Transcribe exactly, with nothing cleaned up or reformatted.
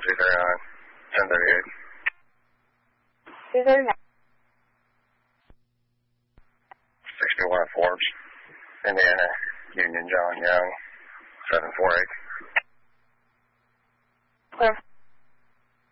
two thirty-nine, ten thirty-eight. two thirty-nine. sixty-one Forbes, Indiana, Union John Young, seven four eight. Clear.